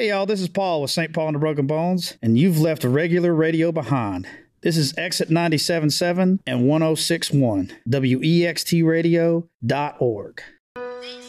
Hey, y'all, this is Paul with St. Paul and the Broken Bones, and you've left regular radio behind. This is Exit 97.7 and 106.1, WEXTradio.org.